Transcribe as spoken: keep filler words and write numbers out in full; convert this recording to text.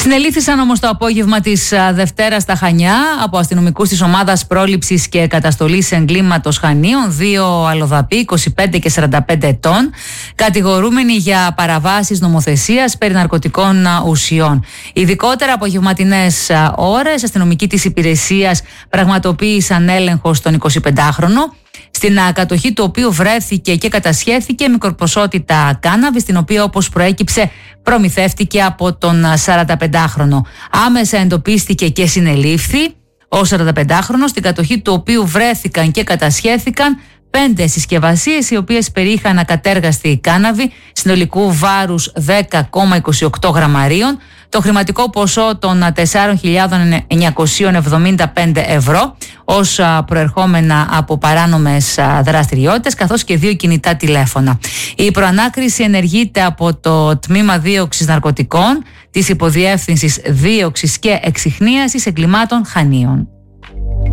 Συνελήφθησαν όμως το απόγευμα της Δευτέρας στα Χανιά από αστυνομικούς της ομάδας πρόληψης και καταστολής εγκλήματος Χανίων δύο αλλοδαποί είκοσι πέντε και σαράντα πέντε ετών, κατηγορούμενοι για παραβάσεις νομοθεσίας περί ναρκωτικών ουσιών. Ειδικότερα απογευματινές ώρες, αστυνομικοί της υπηρεσίας πραγματοποίησαν έλεγχο στον εικοσιπεντάχρονο, στην κατοχή του οποίου βρέθηκε και κατασχέθηκε μικροποσότητα κάναβης, την οποία, όπως προέκυψε, προμηθεύτηκε από τον σαρανταπεντάχρονο. Άμεσα εντοπίστηκε και συνελήφθη ο σαρανταπεντάχρονος, στην κατοχή του οποίου βρέθηκαν και κατασχέθηκαν πέντε συσκευασίες, οι οποίες περιείχαν ακατέργαστη κάναβη συνολικού βάρους δέκα κόμμα είκοσι οκτώ γραμμαρίων, το χρηματικό ποσό των τέσσερις χιλιάδες εννιακόσια εβδομήντα πέντε ευρώ ως προερχόμενα από παράνομες δραστηριότητες, καθώς και δύο κινητά τηλέφωνα. Η προανάκριση ενεργείται από το Τμήμα Δίωξης Ναρκωτικών της Υποδιεύθυνσης Δίωξης και Εξιχνίασης Εγκλημάτων Χανίων.